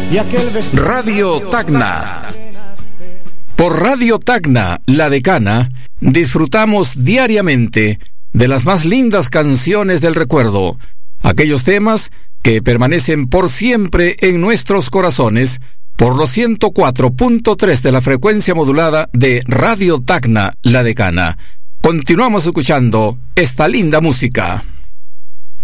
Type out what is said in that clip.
Radio Tacna. Por Radio Tacna, La Decana, disfrutamos diariamente de las más lindas canciones del recuerdo, aquellos temas que permanecen por siempre en nuestros corazones, por los 104.3 de la frecuencia modulada de Radio Tacna, La Decana. Continuamos escuchando esta linda música.